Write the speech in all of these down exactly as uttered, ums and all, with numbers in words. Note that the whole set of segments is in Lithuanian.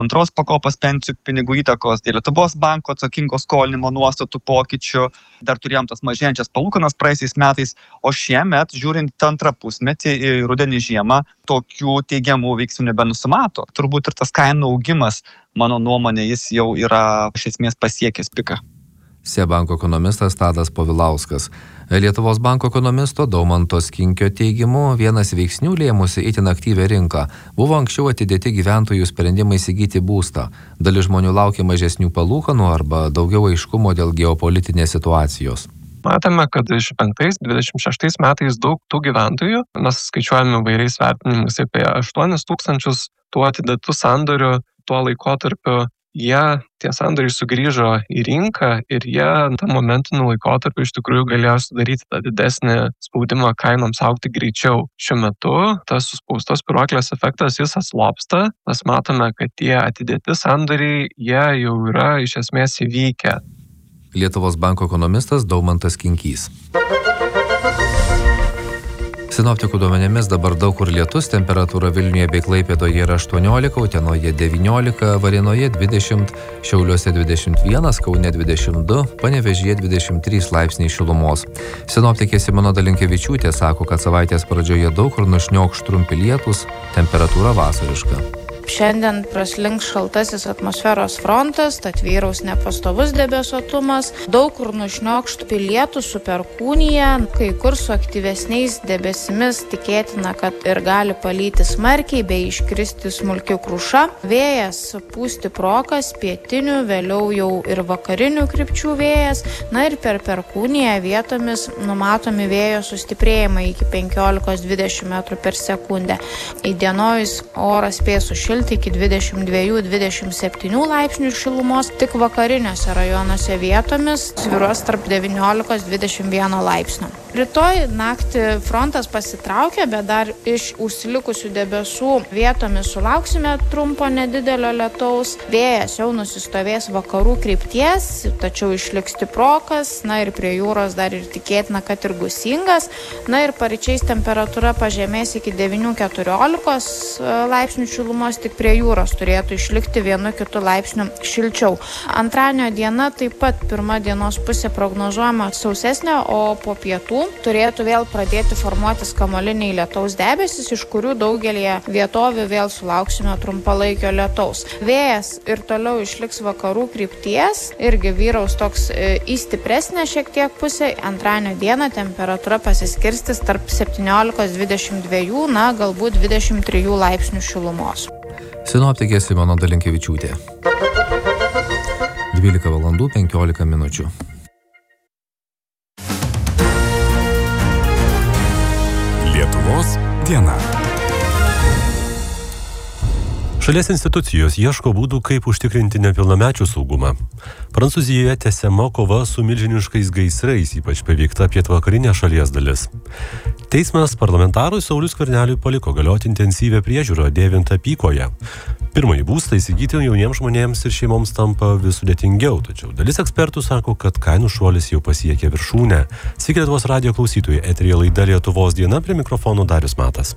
antros pakopos pensijų pinigų įtakos, dėl Lietuvos banko atsakingo skolinimo nuostatų pokyčių, dar turėjom tas mažėjančias palūkanas praeisiais metais, o šiemet, žiūrint antrą pusmetį į rudenį žiemą, tokių teigiamų veiksnių nebenusimato. Turbūt ir tas kainų augimas, mano nuomonė, jis jau yra iš esmės pasiekęs piką. Seb banko ekonomistas Tadas Povilauskas. Lietuvos banko ekonomisto Daumanto Skinkio teigimu, vienas veiksnių lėmusi itin aktyvią rinką buvo anksčiau atidėti gyventojų sprendimai įsigyti būstą. Dalis žmonių laukia mažesnių palūkanų arba daugiau aiškumo dėl geopolitinės situacijos. Matome, kad dvidešimt penktais dvidešimt šeštais metais daug tų gyventojų, mes skaičiuojame įvairiais vertinimais apie aštuonis tūkstančius tų atidėtų sandorių tuo laikotarpiu. Jie, tie sandoriai sugrįžo į rinką ir jie tam momentiniu laikotarpiu iš tikrųjų galėjo sudaryti tą didesnį spaudimą kainoms augti greičiau. Šiuo metu tas suspaustos spyruoklės efektas jis atslopsta. Mes matome, kad tie atidėti sandoriai, jie jau yra iš esmės įvykę. Lietuvos banko ekonomistas Daumantas Kinkys. Sinoptikų duomenimis dabar daug kur lietus, temperatūra Vilniuje bei Klaipėdoje yra aštuoniolika, Utenoje devyniolika, Varėnoje dvidešimt, Šiauliuose dvidešimt vienas, Kaune dvidešimt du, Panevėžyje dvidešimt trys laipsniai šilumos. Sinoptikė Simona Dalinkevičiūtė sako, kad savaitės pradžioje daug kur nušniokš trumpi lietūs, temperatūra vasariška. Šiandien praslinks šaltasis atmosferos frontas, tad vyraus nepastovus debesuotumas, daug kur nušniokšt lietus su perkūnija, kai kur su aktyvesniais debesimis tikėtina, kad ir gali palyti smarkiai bei iškristi smulki kruša. Vėjas pūs stiprokas, pietinių, vėliau jau ir vakarinių krypčių vėjas, na ir per perkūniją vietomis numatomi vėjo sustiprėjimai iki penkiolikos dvidešimt metrų per sekundę. Įdienojus oras spės sušilti iki dvidešimt dviejų dvidešimt septynių laipsnių šilumos, tik vakariniuose rajonuose vietomis svyruos tarp devyniolikos dvidešimt vieno laipsnio. Rytoj naktį frontas pasitraukia, bet dar iš užsilikusių debesų vietomis sulauksime trumpo nedidelio lietaus. Vėjas jau nusistovės vakarų krypties, tačiau išliks stiprokas, na ir prie jūros dar ir tikėtina, kad ir gūsingas. Na ir paryčiais temperatūra pažemės iki devynių keturiolikos laipsnių šilumos, tik prie jūros turėtų išlikti vienu kitu laipsniu šilčiau. Antradienio diena taip pat pirma dienos pusė prognozuojama sausesnė, o po pietų turėtų vėl pradėti formuotis kamuoliniai lietaus debesis, iš kurių daugelį vietovių vėl sulauksime trumpalaikio lietaus. Vėjas ir toliau išliks vakarų krypties, irgi vyraus toks į stipresnę šiek tiek pusę. Antradienio dieną temperatūra pasiskirstis tarp septyniolikos dvidešimt dviejų, na galbūt dvidešimt trijų laipsnių šilumos. Sinoptikė Simona Dalinkevičiūtė. dvylika valandų penkiolika minučių. Lietuvos diena. Šalies institucijos ieško būdų, kaip užtikrinti nepilnamečių saugumą. Prancūzijoje tęsiama kova su milžiniškais gaisrais, ypač paveikta pietvakarinė šalies dalis. Teismas parlamentarui Sauliui Skverneliui paliko galioti intensyvią priežiūrą dėvint apykoję. Pirmąjį būstą įsigyti jauniems žmonėms ir šeimoms tampa vis sudėtingiau, tačiau dalis ekspertų sako, kad kainų šuolis jau pasiekė viršūnę. Sveiki Lietuvos radijo klausytojai, eteryje laida Lietuvos diena, prie mikrofonų Darius Matas.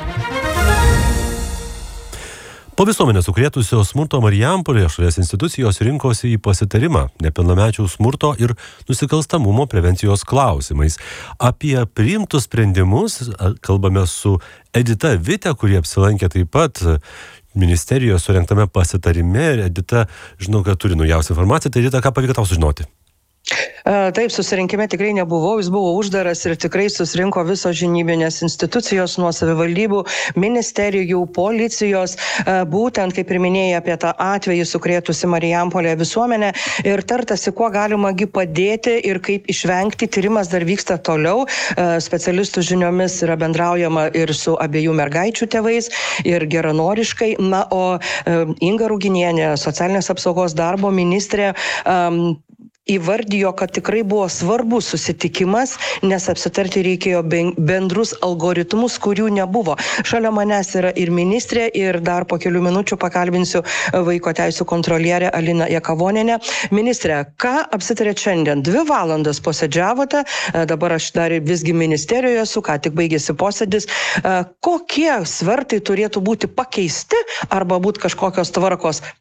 Po visuomenės sukrėtusio smurto Marijampolėje šalies institucijos rinkosi į pasitarimą nepilnamečių smurto ir nusikalstamumo prevencijos klausimais. Apie priimtus sprendimus kalbame su Edita Vitė, kuri apsilankė taip pat ministerijos surengtame pasitarime. Edita, žinau, kad turi naujausią informaciją. Tai Edita, ką pavyko tau sužinoti? Taip, susirinkime tikrai nebuvau, jis buvo uždaras ir tikrai susirinko visos žinybinės institucijos nuo savivaldybių, ministerijų, policijos, būtent, kaip ir minėjai, apie tą atvejį sukrėtusi Marijampolėje visuomenę ir tartasi, kuo galimagi padėti ir kaip išvengti. Tyrimas dar vyksta toliau, specialistų žiniomis yra bendraujama ir su abiejų mergaičių tėvais ir geranoriškai. Na, o Inga Ruginienė, socialinės apsaugos darbo ministrė, um, įvardijo, kad tikrai buvo svarbus susitikimas, nes apsitarti reikėjo bendrus algoritmus, kurių nebuvo. Šalia manęs yra ir ministrė, ir dar po kelių minučių pakalbinsiu vaiko teisų kontrolierę Aliną Jakavonienę. Ministrė, ką apsitarėt šiandien? Dvi valandas posėdžiavote, dabar aš dar visgi ministerijoje esu, ką tik baigėsi posėdis. Kokie svertai turėtų būti pakeisti arba būti kažkokios tvarkos